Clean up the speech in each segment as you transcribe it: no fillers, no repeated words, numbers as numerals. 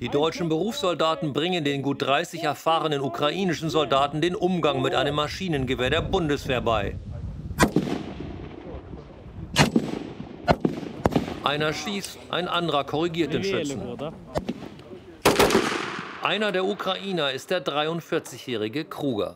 Die deutschen Berufssoldaten bringen den gut 30 erfahrenen ukrainischen Soldaten den Umgang mit einem Maschinengewehr der Bundeswehr bei. Einer schießt, ein anderer korrigiert den Schützen. Einer der Ukrainer ist der 43-jährige Kruger.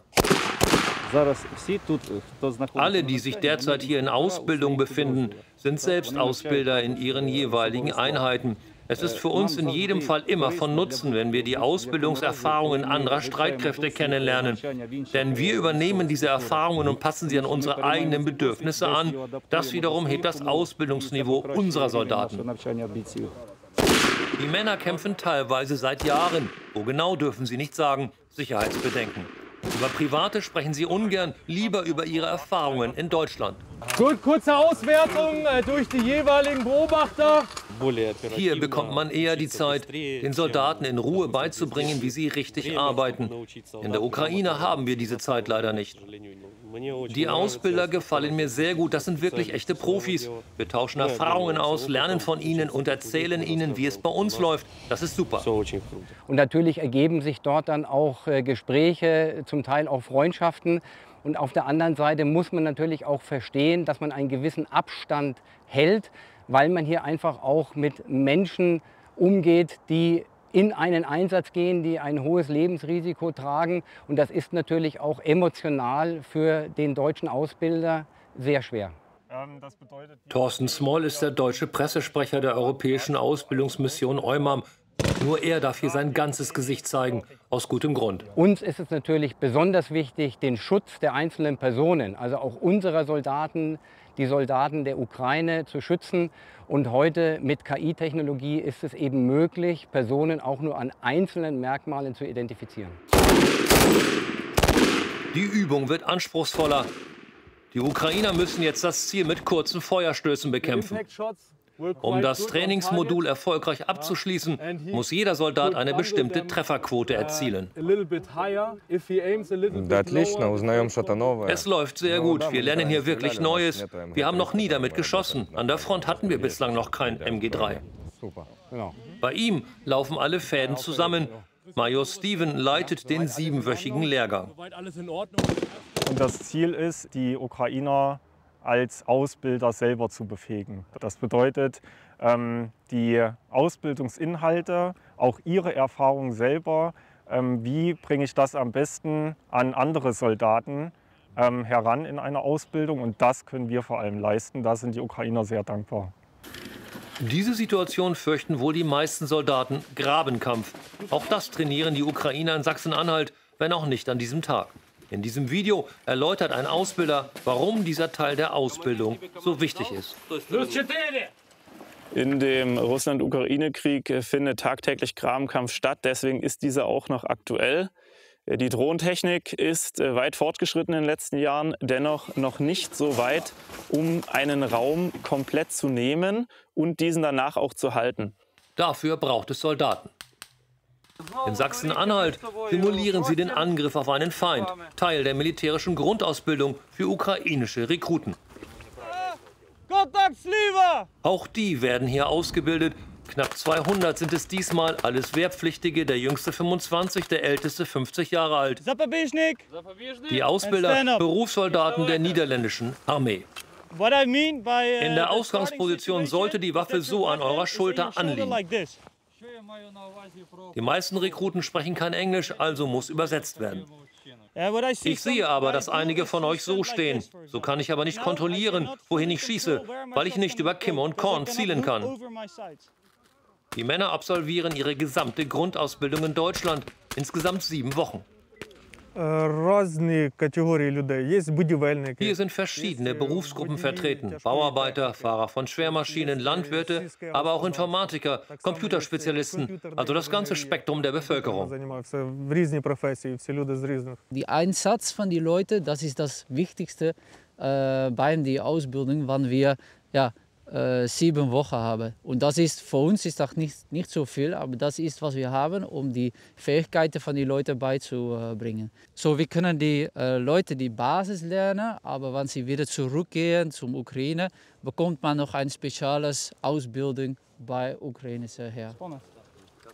Alle, die sich derzeit hier in Ausbildung befinden, sind selbst Ausbilder in ihren jeweiligen Einheiten. Es ist für uns in jedem Fall immer von Nutzen, wenn wir die Ausbildungserfahrungen anderer Streitkräfte kennenlernen. Denn wir übernehmen diese Erfahrungen und passen sie an unsere eigenen Bedürfnisse an. Das wiederum hebt das Ausbildungsniveau unserer Soldaten. Die Männer kämpfen teilweise seit Jahren. Wo genau, dürfen sie nicht sagen. Sicherheitsbedenken. Über Private sprechen sie ungern, lieber über ihre Erfahrungen in Deutschland. Gut, kurze Auswertung durch die jeweiligen Beobachter. Hier bekommt man eher die Zeit, den Soldaten in Ruhe beizubringen, wie sie richtig arbeiten. In der Ukraine haben wir diese Zeit leider nicht. Die Ausbilder gefallen mir sehr gut, das sind wirklich echte Profis. Wir tauschen Erfahrungen aus, lernen von ihnen und erzählen ihnen, wie es bei uns läuft. Das ist super. Und natürlich ergeben sich dort dann auch Gespräche, zum Teil auch Freundschaften. Und auf der anderen Seite muss man natürlich auch verstehen, dass man einen gewissen Abstand hält, weil man hier einfach auch mit Menschen umgeht, die in einen Einsatz gehen, die ein hohes Lebensrisiko tragen. Und das ist natürlich auch emotional für den deutschen Ausbilder sehr schwer. Thorsten Smoll ist der deutsche Pressesprecher der Europäischen Ausbildungsmission EUMAM. Nur er darf hier sein ganzes Gesicht zeigen, aus gutem Grund. Uns ist es natürlich besonders wichtig, den Schutz der einzelnen Personen, also auch unserer Soldaten, die Soldaten der Ukraine zu schützen. Und heute mit KI-Technologie ist es eben möglich, Personen auch nur an einzelnen Merkmalen zu identifizieren. Die Übung wird anspruchsvoller. Die Ukrainer müssen jetzt das Ziel mit kurzen Feuerstößen bekämpfen. Um das Trainingsmodul erfolgreich abzuschließen, muss jeder Soldat eine bestimmte Trefferquote erzielen. Es läuft sehr gut. Wir lernen hier wirklich Neues. Wir haben noch nie damit geschossen. An der Front hatten wir bislang noch kein MG3. Bei ihm laufen alle Fäden zusammen. Major Steven leitet den 7-wöchigen Lehrgang. Und das Ziel ist, die Ukrainer als Ausbilder selber zu befähigen. Das bedeutet, die Ausbildungsinhalte, auch ihre Erfahrung selber, wie bringe ich das am besten an andere Soldaten heran in einer Ausbildung. Und das können wir vor allem leisten. Da sind die Ukrainer sehr dankbar. Diese Situation fürchten wohl die meisten Soldaten: Grabenkampf. Auch das trainieren die Ukrainer in Sachsen-Anhalt, wenn auch nicht an diesem Tag. In diesem Video erläutert ein Ausbilder, warum dieser Teil der Ausbildung so wichtig ist. In dem Russland-Ukraine-Krieg findet tagtäglich Grabenkampf statt. Deswegen ist dieser auch noch aktuell. Die Drohntechnik ist weit fortgeschritten in den letzten Jahren, dennoch noch nicht so weit, um einen Raum komplett zu nehmen und diesen danach auch zu halten. Dafür braucht es Soldaten. In Sachsen-Anhalt simulieren sie den Angriff auf einen Feind, Teil der militärischen Grundausbildung für ukrainische Rekruten. Auch die werden hier ausgebildet. Knapp 200 sind es diesmal, alles Wehrpflichtige, der jüngste 25, der älteste 50 Jahre alt. Die Ausbilder, Berufssoldaten der niederländischen Armee. In der Ausgangsposition sollte die Waffe so an eurer Schulter anliegen. Die meisten Rekruten sprechen kein Englisch, also muss übersetzt werden. Ich sehe aber, dass einige von euch so stehen. So kann ich aber nicht kontrollieren, wohin ich schieße, weil ich nicht über Kimme und Korn zielen kann. Die Männer absolvieren ihre gesamte Grundausbildung in Deutschland, insgesamt 7 Wochen. Hier sind verschiedene Berufsgruppen vertreten. Bauarbeiter, Fahrer von Schwermaschinen, Landwirte, aber auch Informatiker, Computerspezialisten, also das ganze Spektrum der Bevölkerung. Die Einsatz von den Leuten, das ist das Wichtigste bei der Ausbildung, wenn wir 7 Wochen haben. Und das ist für uns ist das nicht so viel, aber das ist, was wir haben, um die Fähigkeiten von den Leuten beizubringen. So, wir können die Leute die Basis lernen, aber wenn sie wieder zurückgehen zum Ukraine, bekommt man noch eine spezielle Ausbildung bei ukrainischen Heer.